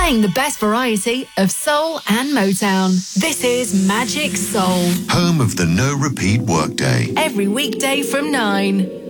Playing the best variety of soul and Motown. This is Magic Soul. Home of the no repeat workday. Every weekday from 9.